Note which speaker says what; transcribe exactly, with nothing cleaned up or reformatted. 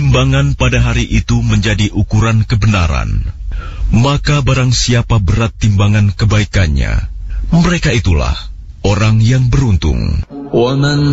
Speaker 1: Timbangan pada hari itu menjadi ukuran kebenaran. Maka barang siapa berat timbangan kebaikannya, mereka itulah orang yang beruntung.